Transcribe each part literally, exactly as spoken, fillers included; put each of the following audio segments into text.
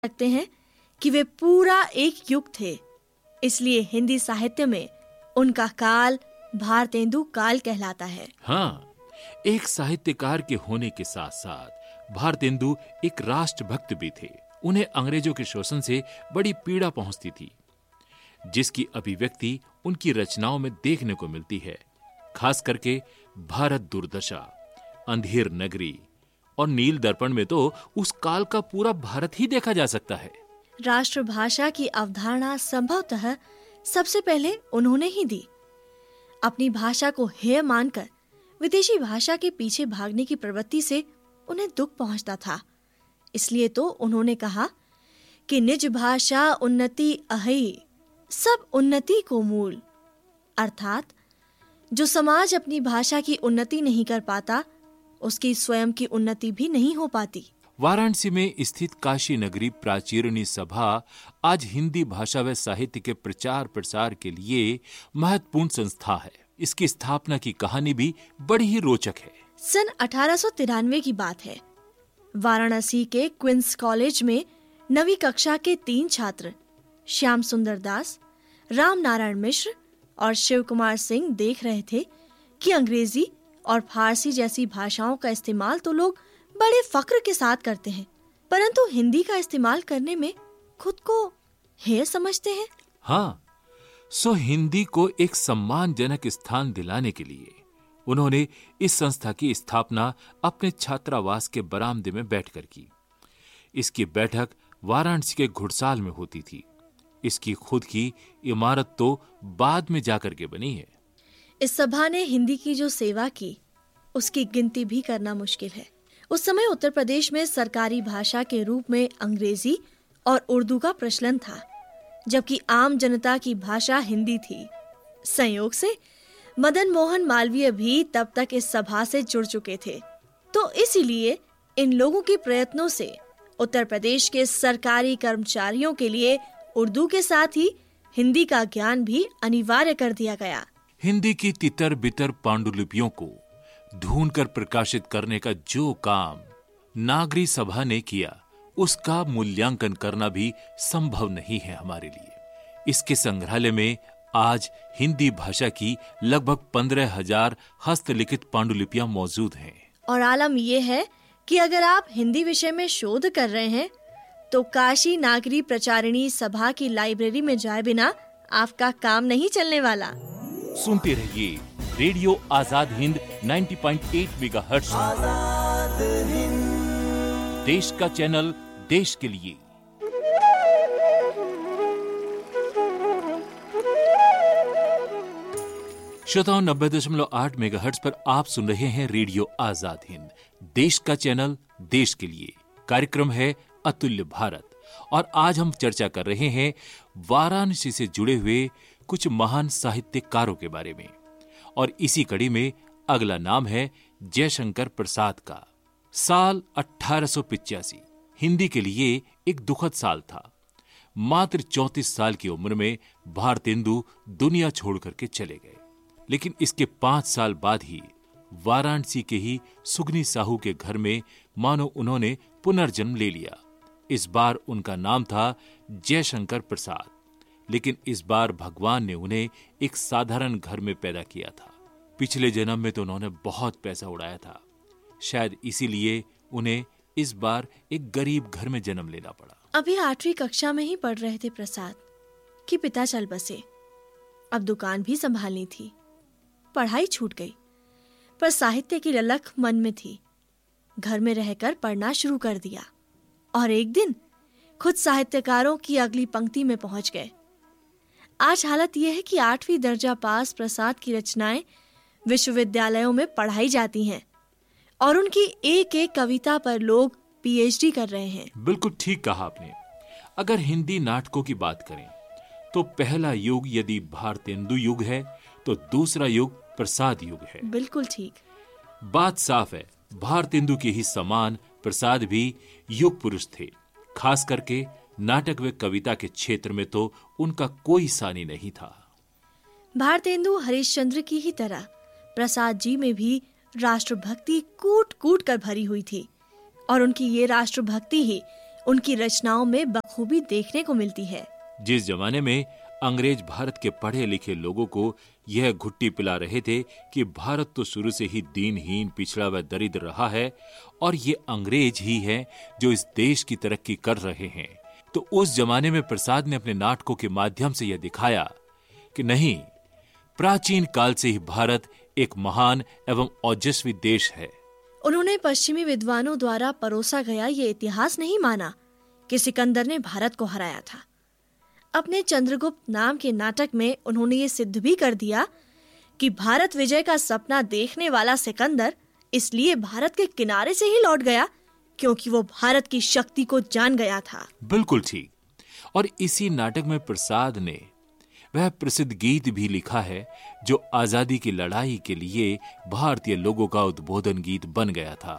सकते हैं कि वे पूरा एक युग थे। इसलिए हिंदी साहित्य में उनका काल भारतेंदु काल कहलाता है। हाँ, एक साहित्यकार के होने के साथ साथ भारतेंदु एक राष्ट्रभक्त भी थे। उन्हें अंग्रेजों के शोषण से बड़ी पीड़ा पहुंचती थी, जिसकी अभिव्यक्ति उनकी रचनाओं में देखने को मिलती है। खास करके भारत दुर्दशा, अंधेर नगरी और नील दर्पण में तो उस काल का पूरा भारत ही देखा जा सकता है। राष्ट्रभाषा की अवधारणा संभवतः सबसे पहले उन्होंने ही दी। अपनी भाषा को हेय मानकर विदेशी भाषा के पीछे भागने की प्रवृत्ति से उन्हें दुख पहुंचता था। इसलिए तो उन्होंने कहा कि निज भाषा उन्नति अहि, सब उन्नति को मूल। अर्थात जो समाज अपनी भाषा की उन्नति नहीं कर पाता, उसकी स्वयं की उन्नति भी नहीं हो पाती। वाराणसी में स्थित काशी नगरी प्राचीरणी सभा आज हिंदी भाषा व साहित्य के प्रचार प्रसार के लिए महत्वपूर्ण संस्था है। इसकी स्थापना की कहानी भी बड़ी ही रोचक है। सन अठारह सौ तिरानवे की बात है। वाराणसी के क्वींस कॉलेज में नवी कक्षा के तीन छात्र श्याम सुंदर दास, राम नारायण मिश्र और शिव कुमार सिंह देख रहे थे कि अंग्रेजी और फारसी जैसी भाषाओं का इस्तेमाल तो लोग बड़े फक्र के साथ करते हैं, परंतु हिंदी का इस्तेमाल करने में खुद को हेय समझते हैं। हाँ, सो हिंदी को एक सम्मानजनक स्थान दिलाने के लिए उन्होंने इस संस्था की स्थापना अपने छात्रावास के बरामदे में बैठकर की। इसकी बैठक वाराणसी के घुड़साल में होती थी। इसकी खुद की इमारत तो बाद में जाकर के बनी है। इस सभा ने हिंदी की जो सेवा की, उसकी गिनती भी करना मुश्किल है। उस समय उत्तर प्रदेश में सरकारी भाषा के रूप में अंग्रेजी और उर्दू का प्रचलन था, जबकि आम जनता की भाषा हिंदी थी। संयोग से मदन मोहन मालवीय भी तब तक इस सभा से जुड़ चुके थे, तो इसीलिए इन लोगों के प्रयत्नों से उत्तर प्रदेश के सरकारी कर्मचारियों के लिए उर्दू के साथ ही हिंदी का ज्ञान भी अनिवार्य कर दिया गया। हिंदी की तितर बितर पांडुलिपियों को ढूंढकर प्रकाशित करने का जो काम नागरी सभा ने किया, उसका मूल्यांकन करना भी संभव नहीं है हमारे लिए। इसके संग्रहालय में आज हिंदी भाषा की लगभग पंद्रह हजार हस्तलिखित पांडुलिपियां मौजूद हैं। और आलम यह है कि अगर आप हिंदी विषय में शोध कर रहे हैं, तो काशी नागरी प्रचारिणी सभा की लाइब्रेरी में जाए बिना आपका काम नहीं चलने वाला। सुनते रहिए रेडियो आजाद हिंद नब्बे पॉइंट आठ मेगाहर्ट्ज, देश का चैनल, देश के लिए। श्रोताओं, नब्बे दशमलव आठ मेगाहर्ट्ज पर आप सुन रहे हैं रेडियो आजाद हिंद, देश का चैनल, देश के लिए। कार्यक्रम है अतुल्य भारत और आज हम चर्चा कर रहे हैं वाराणसी से जुड़े हुए कुछ महान साहित्यकारों के बारे में। और इसी कड़ी में अगला नाम है जयशंकर प्रसाद का। साल अठारह सौ पिचासी हिंदी के लिए एक दुखद साल था। मात्र चौंतीस साल की उम्र में भारतेंदु दुनिया छोड़ करके चले गए, लेकिन इसके पांच साल बाद ही वाराणसी के ही सुगनी साहू के घर में मानो उन्होंने पुनर्जन्म ले लिया। इस बार उनका नाम था जयशंकर प्रसाद, लेकिन इस बार भगवान ने उन्हें एक साधारण घर में पैदा किया था। पिछले जन्म में तो उन्होंने बहुत पैसा उड़ाया था, शायद इसीलिए उन्हें इस बार एक गरीब घर में जन्म लेना पड़ा। अभी आठवीं कक्षा में ही पढ़ रहे थे प्रसाद कि पिता चल बसे। अब दुकान भी संभालनी थी। पढ़ाई छूट गई, पर साहित्य की ललक मन में थी। घर में रहकर पढ़ना शुरू कर दिया और एक दिन खुद साहित्यकारों की अगली पंक्ति में पहुंच गए। आज हालत यह है कि आठवीं दर्जा पास प्रसाद की रचनाएं विश्वविद्यालयों में पढ़ाई जाती हैं और उनकी एक एक कविता पर लोग पीएचडी कर रहे हैं। बिल्कुल ठीक कहा आपने। अगर हिंदी नाटकों की बात करें तो पहला युग यदि भारतेंदु युग है तो दूसरा युग प्रसाद युग है। बिल्कुल ठीक। बात साफ है, भारतेंदु के ही समान प्रसाद भी युग पुरुष थे। खास करके नाटक व कविता के क्षेत्र में तो उनका कोई सानी नहीं था। भारतेंदु हरिश्चंद्र की ही तरह प्रसाद जी में भी राष्ट्रभक्ति कूट कूट कर भरी हुई थी और उनकी ये राष्ट्रभक्ति ही उनकी रचनाओं में बखूबी देखने को मिलती है। जिस जमाने में अंग्रेज भारत के पढ़े लिखे लोगों को यह घुट्टी पिला रहे थे कि भारत तो शुरू से ही दीनहीन, पिछड़ा व दरिद्र रहा है और ये अंग्रेज ही हैं जो इस देश की तरक्की कर रहे हैं, तो उस जमाने में प्रसाद ने अपने नाटकों के माध्यम से यह दिखाया कि नहीं, प्राचीन काल से ही भारत एक महान एवं ओजस्वी देश है। उन्होंने पश्चिमी विद्वानों द्वारा परोसा गया ये इतिहास नहीं माना कि सिकंदर ने भारत को हराया था। अपने चंद्रगुप्त नाम के नाटक में उन्होंने ये सिद्ध भी कर दिया कि भारत विजय का सपना देखने वाला सिकंदर इसलिए भारत के किनारे से ही लौट गया क्योंकि वो भारत की शक्ति को जान गया था। बिल्कुल ठीक। और इसी नाटक में प्रसाद ने वह प्रसिद्ध गीत भी लिखा है जो आजादी की लड़ाई के लिए भारतीय लोगों का उद्बोधन गीत बन गया था।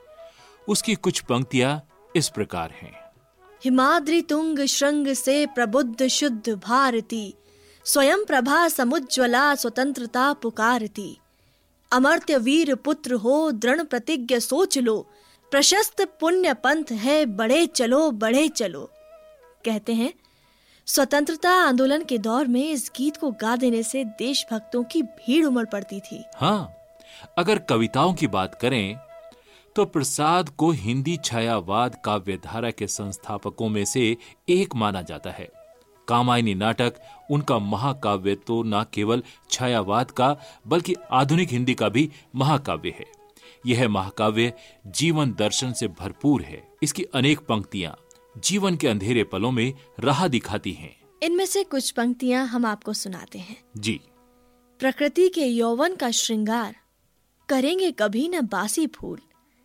उसकी कुछ पंक्तियां इस प्रकार हैं। हिमाद्रि तुंग श्रृंग से प्रबुद्ध शुद्ध भारती, स्वयं प्रभा समुज्ज्वला स्वतंत्रता पुकारती। अमर्त्य वीर पुत्र हो दृढ़ प्रतिज्ञ सोच लो, प्रशस्त पुण्य पंथ है बढ़े चलो बढ़े चलो। कहते हैं स्वतंत्रता आंदोलन के दौर में इस गीत को गा देने से देशभक्तों की भीड़ उमड़ पड़ती थी। हाँ, अगर कविताओं की बात करें तो प्रसाद को हिंदी छायावाद काव्यधारा के संस्थापकों में से एक माना जाता है। कामायनी नाटक उनका महाकाव्य तो न केवल छायावाद का बल्कि आधुनिक हिंदी का भी महाकाव्य है। यह महाकाव्य जीवन दर्शन से भरपूर है। इसकी अनेक पंक्तियां जीवन के अंधेरे पलों में राह दिखाती हैं। इनमें से कुछ पंक्तियां हम आपको सुनाते हैं। जी। प्रकृति के यौवन का श्रृंगार करेंगे कभी न बासी फूल।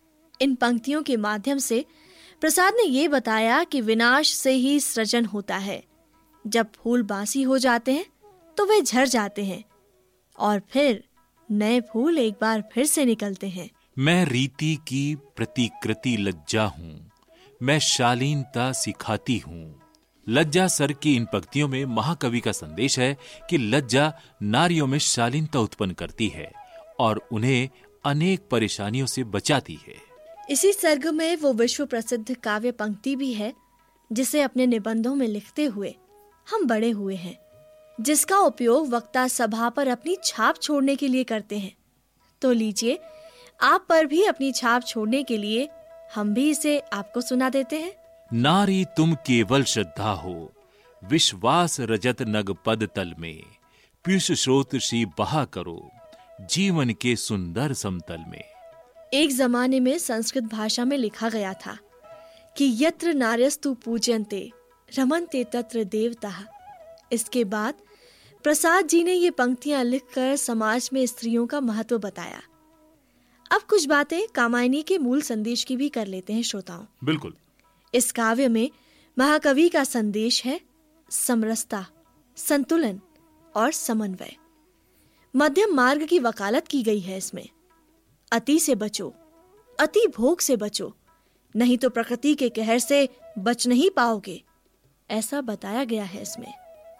इन पंक्तियों के माध्यम से प्रसाद ने ये बताया कि विनाश से ही सृजन होता है। जब फूल बासी हो जाते हैं तो वे झड़ जाते हैं और फिर नए फूल एक बार फिर से निकलते हैं। मैं रीति की प्रतिकृति लज्जा हूँ, मैं शालीनता सिखाती हूँ। लज्जा सर की इन पंक्तियों में महाकवि का संदेश है कि लज्जा नारियों में शालीनता उत्पन्न करती है और उन्हें अनेक परेशानियों से बचाती है। इसी सर्ग में वो विश्व प्रसिद्ध काव्य पंक्ति भी है जिसे अपने निबंधों में लिखते हुए हम बड़े हुए हैं, जिसका उपयोग वक्ता सभा पर अपनी छाप छोड़ने के लिए करते हैं। तो लीजिए, आप पर भी अपनी छाप छोड़ने के लिए हम भी इसे आपको सुना देते हैं। नारी तुम केवल श्रद्धा हो, विश्वास रजत नग पद तल में, पीयूष स्रोत श्री बहा करो, जीवन के सुंदर समतल में। एक जमाने में संस्कृत भाषा में लिखा गया था कि यत्र नार्यस्तु पूज्यन्ते रमन्ते तत्र देवताः। इसके बाद प्रसाद जी ने ये पंक्तियां लिखकर समाज में स्त्रियों का महत्व बताया। अब कुछ बातें कामायनी के मूल संदेश की भी कर लेते हैं श्रोताओं। बिल्कुल। इस काव्य में महाकवि का संदेश है समरसता, संतुलन और समन्वय। मध्यम मार्ग की वकालत की गई है इसमें। अति से बचो, अति भोग से बचो, नहीं तो प्रकृति के कहर से बच नहीं पाओगे, ऐसा बताया गया है इसमें।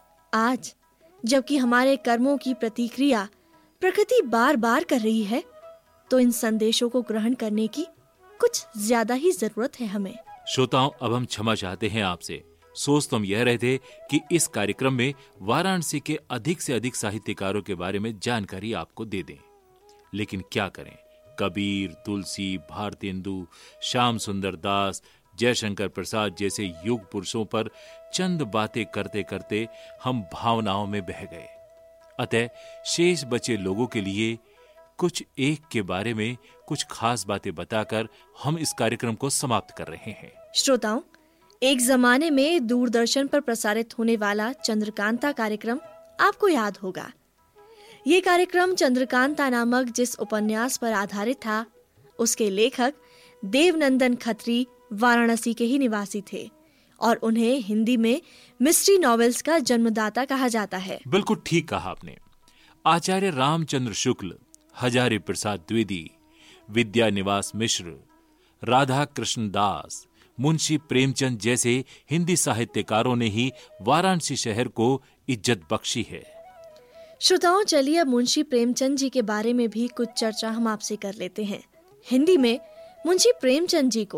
आज जबकि हमारे कर्मों की प्रतिक्रिया प्रकृति बार बार कर रही है, तो इन संदेशों को ग्रहण करने की कुछ ज्यादा ही जरूरत है हमें। श्रोताओं, अब हम क्षमा चाहते हैं आपसे। सोच तो हम यह रहे थे कि इस कार्यक्रम में वाराणसी के अधिक से अधिक साहित्यकारों के बारे में जानकारी आपको दे दें, लेकिन क्या करें, कबीर, तुलसी, भारतेंदु, श्याम सुंदर दास, जयशंकर प्रसाद जैसे युग पुरुषों पर चंद बातें करते करते हम भावनाओं में बह गए। अतः शेष बचे लोगों के लिए कुछ एक के बारे में कुछ खास बातें बताकर हम इस कार्यक्रम को समाप्त कर रहे हैं। श्रोताओं, एक जमाने में दूरदर्शन पर प्रसारित होने वाला चंद्रकांता कार्यक्रम आपको याद होगा। ये कार्यक्रम चंद्रकांता नामक जिस उपन्यास पर आधारित था, उसके लेखक देवनंदन खत्री वाराणसी के ही निवासी थे और उन्हें हिंदी में मिस्ट्री नॉवेल्स का जन्मदाता कहा जाता है। बिल्कुल ठीक कहा आपने। आचार्य रामचंद्र शुक्ल, हजारी प्रसाद द्विवेदी, विद्या निवास मिश्र, राधा कृष्ण दास, मुंशी प्रेमचंद जैसे हिंदी साहित्यकारों ने ही वाराणसी शहर को इज्जत बख्शी है। श्रोताओं, चलिए अब मुंशी प्रेमचंद जी के बारे में भी कुछ चर्चा हम आपसे कर लेते हैं। हिंदी में मुंशी प्रेमचंद जी को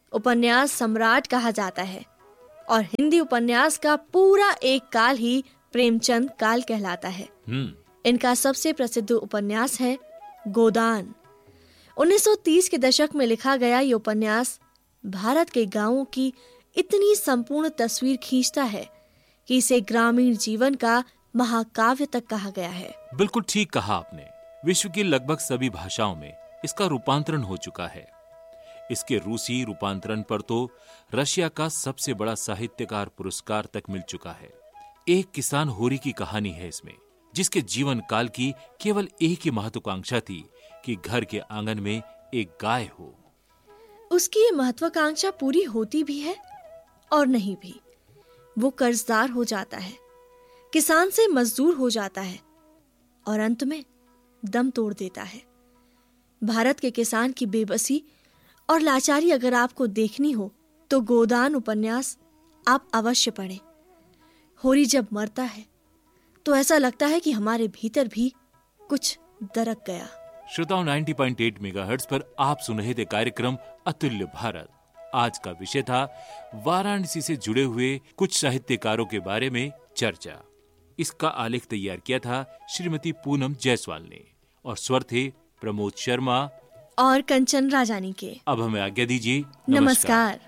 उपन्यास सम्राट कहा जाता है और हिंदी उपन्यास का पूरा एक काल ही प्रेमचंद काल कहलाता है। इनका सबसे प्रसिद्ध उपन्यास है गोदान। उन्नीस सौ तीस के दशक में लिखा गया ये उपन्यास भारत के गांवों की इतनी संपूर्ण तस्वीर खींचता है कि इसे ग्रामीण जीवन का महाकाव्य तक कहा गया है। बिल्कुल ठीक कहा आपने। विश्व की लगभग सभी भाषाओं में इसका रूपांतरण हो चुका है। इसके रूसी रूपांतरण पर तो रशिया का सबसे बड़ा साहित्यकार पुरस्कार तक मिल चुका है। एक किसान होरी की कहानी है इसमें, जिसके जीवन काल की केवल एक ही महत्वाकांक्षा थी कि घर के आंगन में एक गाय हो। उसकी ये महत्वाकांक्षा पूरी होती भी है और नहीं भी। वो कर्जदार हो जाता है, किसान से मजदूर हो जाता है और अंत में दम तोड़ देता है। भारत के किसान की बेबसी और लाचारी अगर आपको देखनी हो तो गोदान उपन्यास आप अवश्य पढ़ें। होरी जब मरता है तो ऐसा लगता है कि हमारे भीतर भी कुछ दरक गया। श्रोताओं, नब्बे पॉइंट आठ मेगाहर्ट्ज पर आप सुन रहे थे कार्यक्रम अतुल्य भारत। आज का विषय था वाराणसी से जुड़े हुए कुछ साहित्यकारों के बारे में चर्चा। इसका आलेख तैयार किया था श्रीमती पूनम जायसवाल ने और स्वर थे प्रमोद शर्मा और कंचन राजानी के। अब हमें आज्ञा दीजिए। नमस्कार, नमस्कार।